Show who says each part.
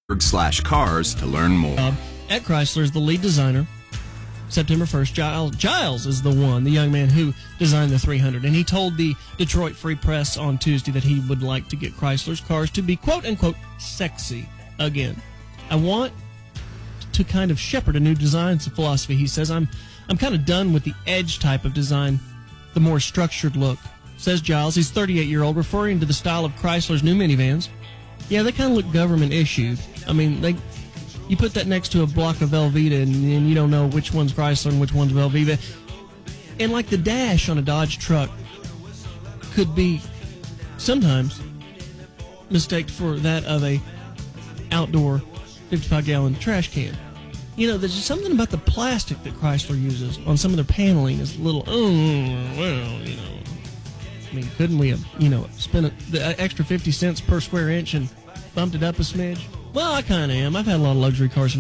Speaker 1: Chrysler.com/cars to learn more.
Speaker 2: At Chrysler is the lead designer. September 1st, Giles is the young man who designed the 300. And he told the Detroit Free Press on Tuesday that he would like to get Chrysler's cars to be, quote-unquote, sexy again. I want to kind of shepherd a new design philosophy, he says. I'm kind of done with the edge type of design, the more structured look, says Giles. He's 38-year-old, referring to the style of Chrysler's new minivans. Yeah, they kind of look government-issued. I mean, you put that next to a block of Velveeta, and you don't know which one's Chrysler and which one's Velveeta. And like the dash on a Dodge truck could be sometimes mistaken for that of a outdoor 55-gallon trash can. You know, there's just something about the plastic that Chrysler uses on some of their paneling is a little, I mean, couldn't we have, spent the extra 50 cents per square inch and bumped it up a smidge? Well, I kind of am. I've had a lot of luxury cars